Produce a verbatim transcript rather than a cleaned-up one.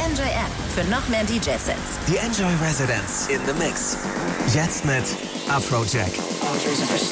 Enjoy App für noch mehr D J-Sets. Die Enjoy Residence in the Mix. Jetzt mit Afrojack.